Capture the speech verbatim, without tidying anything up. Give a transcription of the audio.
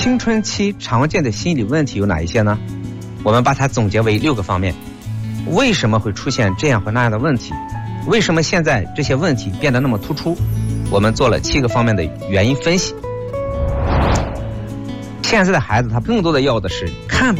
青春期常见的心理问题有哪一些呢？我们把它总结为六个方面。为什么会出现这样和那样的问题？为什么现在这些问题变得那么突出？我们做了七个方面的原因分析。现在的孩子他更多的要的是看不